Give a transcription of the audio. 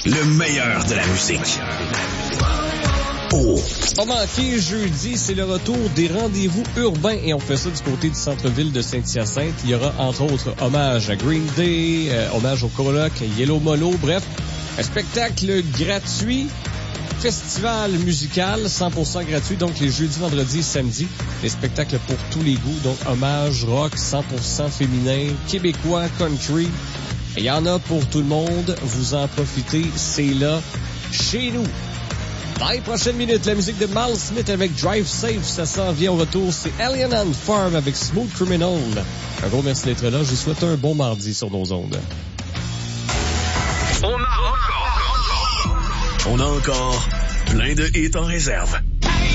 Le meilleur de la musique. Oh. Pas manqué, jeudi, c'est le retour des rendez-vous urbains et on fait ça du côté du centre-ville de Saint-Hyacinthe. Il y aura entre autres hommage à Green Day, hommage au Coloc, Yellow Molo, bref, un spectacle gratuit, festival musical 100% gratuit, donc les jeudis, vendredis et samedis, des spectacles pour tous les goûts, donc hommage, rock 100% féminin, québécois, country. Il y en a pour tout le monde, vous en profitez, c'est là, chez nous. Dans les prochaines minutes, la musique de Mal Smith avec Drive Safe, ça s'en vient au retour. C'est Alien and Farm avec Smooth Criminal. Un gros merci d'être là. Je vous souhaite un bon mardi sur nos ondes. On a encore plein de hits en réserve.